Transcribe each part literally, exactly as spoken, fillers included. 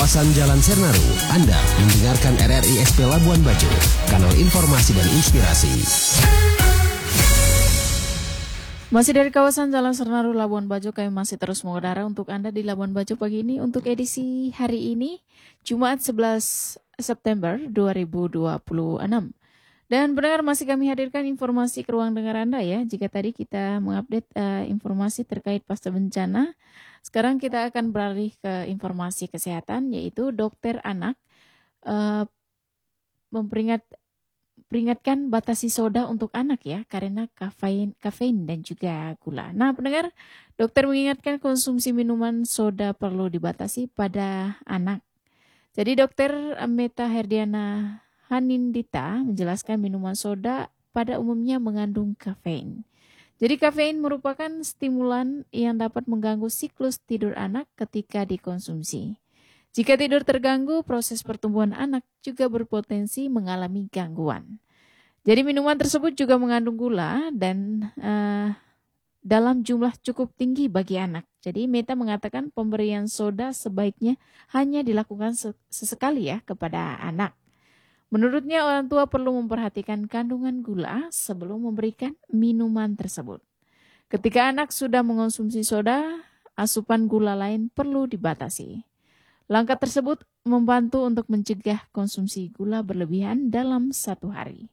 kawasan Jalan Sernaru, Anda mendengarkan R R I S P Labuan Bajo, kanal informasi dan inspirasi. Masih dari kawasan Jalan Sernaru, Labuan Bajo, kami masih terus mengudara untuk Anda di Labuan Bajo pagi ini untuk edisi hari ini, Jumat sebelas September dua ribu dua puluh enam. Dan pendengar, masih kami hadirkan informasi ke ruang dengar Anda ya. Jika tadi kita mengupdate uh, informasi terkait pasca bencana, sekarang kita akan beralih ke informasi kesehatan, yaitu dokter anak uh, memperingat peringatkan batasi soda untuk anak ya, karena kafein, kafein dan juga gula. Nah pendengar, dokter mengingatkan konsumsi minuman soda perlu dibatasi pada anak. Jadi dokter Meta Herdiana Hanindita menjelaskan minuman soda pada umumnya mengandung kafein. Jadi kafein merupakan stimulan yang dapat mengganggu siklus tidur anak ketika dikonsumsi. Jika tidur terganggu, proses pertumbuhan anak juga berpotensi mengalami gangguan. Jadi minuman tersebut juga mengandung gula dan uh, dalam jumlah cukup tinggi bagi anak. Jadi Meta mengatakan pemberian soda sebaiknya hanya dilakukan sesekali ya kepada anak. Menurutnya orang tua perlu memperhatikan kandungan gula sebelum memberikan minuman tersebut. Ketika anak sudah mengonsumsi soda, asupan gula lain perlu dibatasi. Langkah tersebut membantu untuk mencegah konsumsi gula berlebihan dalam satu hari.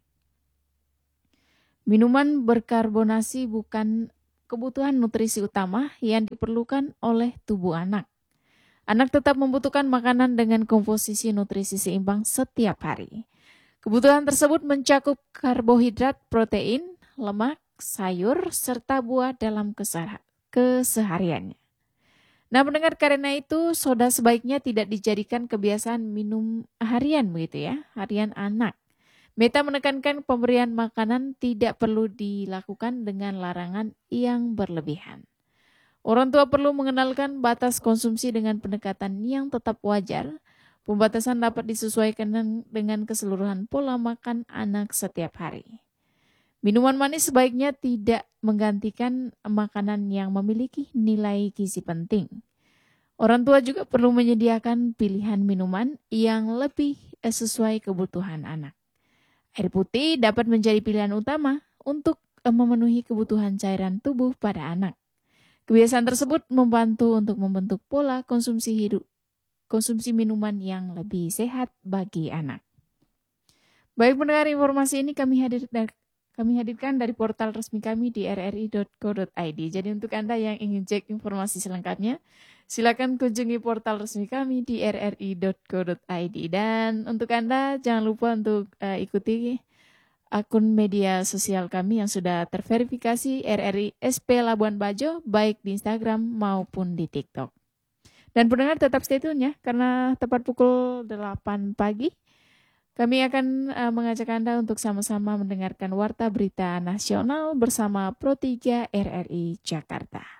Minuman berkarbonasi bukan kebutuhan nutrisi utama yang diperlukan oleh tubuh anak. Anak tetap membutuhkan makanan dengan komposisi nutrisi seimbang setiap hari. Kebutuhan tersebut mencakup karbohidrat, protein, lemak, sayur, serta buah dalam kesehariannya. Nah pendengar, karena itu soda sebaiknya tidak dijadikan kebiasaan minum harian begitu ya, harian anak. Meta menekankan pemberian makanan tidak perlu dilakukan dengan larangan yang berlebihan. Orang tua perlu mengenalkan batas konsumsi dengan pendekatan yang tetap wajar. Pembatasan dapat disesuaikan dengan keseluruhan pola makan anak setiap hari. Minuman manis sebaiknya tidak menggantikan makanan yang memiliki nilai gizi penting. Orang tua juga perlu menyediakan pilihan minuman yang lebih sesuai kebutuhan anak. Air putih dapat menjadi pilihan utama untuk memenuhi kebutuhan cairan tubuh pada anak. Kebiasaan tersebut membantu untuk membentuk pola konsumsi hidup, konsumsi minuman yang lebih sehat bagi anak. Baik pendengar, informasi ini kami hadir kami hadirkan dari portal resmi kami di r r i dot co dot i d. Jadi untuk Anda yang ingin cek informasi selengkapnya, silakan kunjungi portal resmi kami di r r i dot co dot i d. Dan untuk Anda jangan lupa untuk uh, ikuti akun media sosial kami yang sudah terverifikasi R R I S P Labuan Bajo, baik di Instagram maupun di TikTok. Dan pendengar tetap stay tune ya, karena tepat pukul delapan pagi, kami akan uh, mengajak Anda untuk sama-sama mendengarkan Warta Berita Nasional bersama Pro tiga R R I Jakarta.